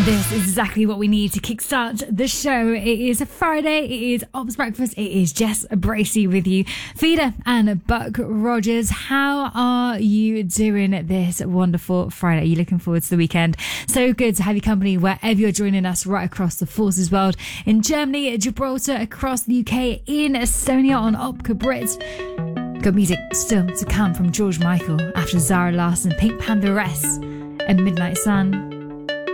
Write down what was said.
This is exactly what we need to kickstart the show. It is a Friday. It is Ops Breakfast. It is Jess Bracey with you. Feeder and Buck Rogers. How are you doing this wonderful Friday? Are you looking forward to the weekend? So good to have your company wherever you're joining us right across the Forces world. In Germany, Gibraltar, across the UK, in Estonia on Opka Brit. Good music still to come from George Michael after Zara Larsson, Pink Pantheress and Midnight Sun.